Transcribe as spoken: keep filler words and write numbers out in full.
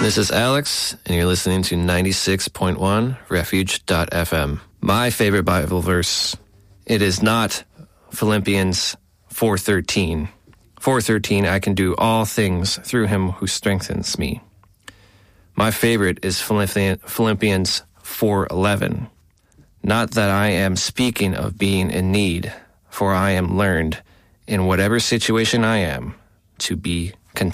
This is Alex, and you're listening to ninety-six point one refuge dot f m. My favorite Bible verse, it is not Philippians four thirteen. four thirteen, I can do all things through him who strengthens me. My favorite is Philippians four eleven. Not that I am speaking of being in need, for I am learned, in whatever situation I am, to be